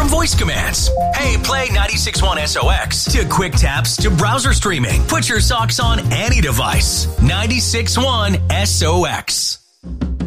voice commands. Hey, play 96.1 SOX to quick taps to browser streaming. Put your socks on any device. 96.1 SOX.